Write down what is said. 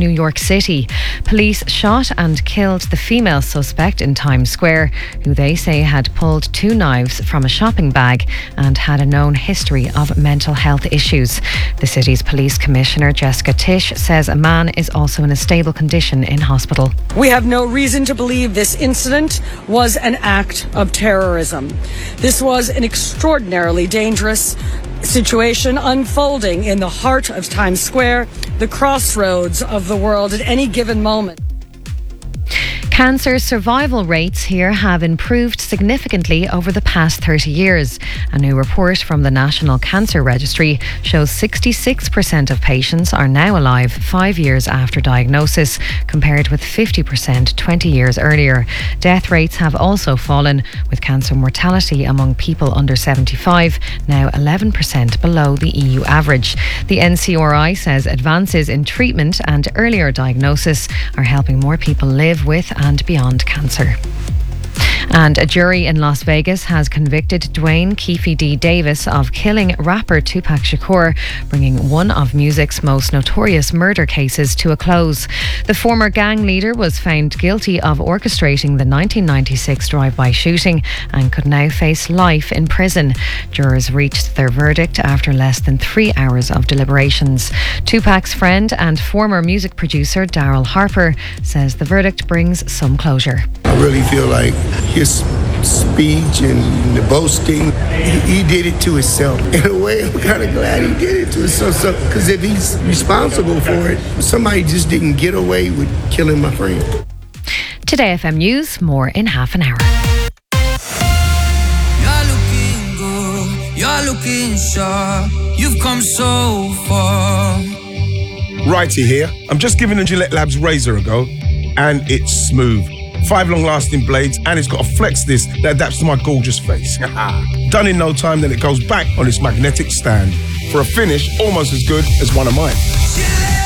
New York City. Police shot and killed the female suspect in Times Square, who they say had pulled 2 knives from a shopping bag and had a known history of mental health issues. The city's police commissioner, Jessica Tisch, says a man is also in a stable condition in hospital. We have no reason to believe this incident was an act of terrorism. This was an extraordinarily dangerous situation unfolding in the heart of Times Square, the crossroads of the world at any given moment. Cancer survival rates here have improved significantly over the past 30 years. A new report from the National Cancer Registry shows 66% of patients are now alive 5 years after diagnosis, compared with 50% 20 years earlier. Death rates have also fallen, with cancer mortality among people under 75 now 11% below the EU average. The NCRI says advances in treatment and earlier diagnosis are helping more people live with and beyond cancer. And a jury in Las Vegas has convicted Dwayne Keefe D. Davis of killing rapper Tupac Shakur, bringing one of music's most notorious murder cases to a close. The former gang leader was found guilty of orchestrating the 1996 drive-by shooting and could now face life in prison. Jurors reached their verdict after less than 3 hours of deliberations. Tupac's friend and former music producer Daryl Harper says the verdict brings some closure. I really feel like his speech and the boasting, he did it to himself. In a way, I'm kind of glad he did it to himself. Because if he's responsible for it, somebody just didn't get away with killing my friend. Today FM News, more in half an hour. You're looking good, you're looking sharp. You've come so far. Righty here. I'm just giving the Gillette Labs razor a go, and it's smooth. 5 long-lasting blades, and it's got a flex disc that adapts to my gorgeous face. Done in no time, then it goes back on its magnetic stand for a finish almost as good as one of mine.